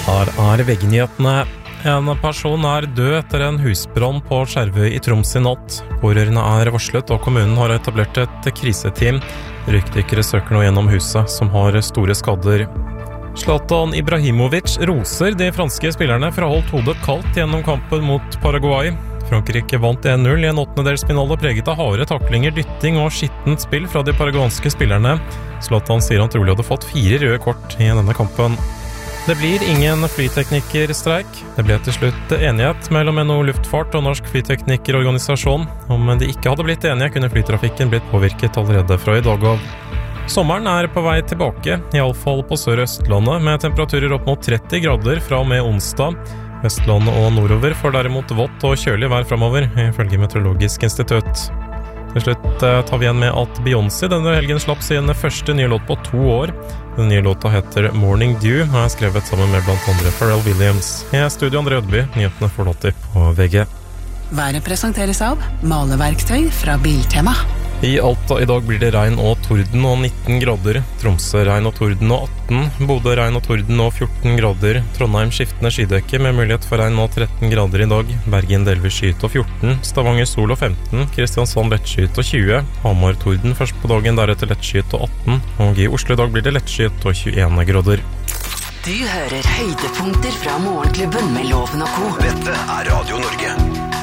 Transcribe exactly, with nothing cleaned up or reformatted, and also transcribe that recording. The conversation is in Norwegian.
Her er V G-nyhetene. En person er død etter en husbrann på Skjervøy i Troms i natt. Pårørende er varslet, og kommunen har etablert et kriseteam. Røykdykkere søker nå gjennom huset, som har store skader. Zlatan Ibrahimovic roser de franske spillerne for å ha holdt hodet kaldt gjennom kampen mot Paraguay. Frankrike vant en null i en åttendedelsfinale preget av harde taklinger, dytting og skittent spill fra de paraguanske spillerne. Zlatan sier han trolig hadde fått fire røde kort i denne kampen. Det blir ingen flyteknikerstreik. Det ble til slutt enighet mellom N H O Luftfart og Norsk Flyteknikerorganisasjon. Om de ikke hadde blitt enige, kunne flytrafikken blitt påvirket allerede fra i dag av. Sommeren er på vei tilbake, i alle fall på Sør-Østlandet, med temperaturer opp mot tretti grader fra og med onsdag. Vestlandet og nordover får derimot vått og kjølig vær fremover, ifølge Meteorologisk institutt. Til slutt tar vi igjen med at Beyoncé denne helgen slapp sin første nye låt på to år. Den nye låta heter Morning Dew, og er skrevet sammen med blant andre Pharrell Williams. I studio André Ødby, nyhetene får låter på V G. Været presenteres av maleverktøy fra Biltema. I Alta i dag blir det regn og torden og nitten grader. Tromsø regn og torden og atten. Bodø regn og torden og fjorten grader. Trondheim skiftende skydekke med mulighet for regn og tretten grader i dag. Bergen delvis skyet og fjorten. Stavanger sol og femten. Kristiansand lettskyet og tjue. Hamar torden først på dagen, deretter lettskyet og atten. Og i Oslo i dag blir det lettskyet og tjueen grader. Du hører høydepunkter fra Morgenklubben med Loven og Co. Dette er Radio Norge.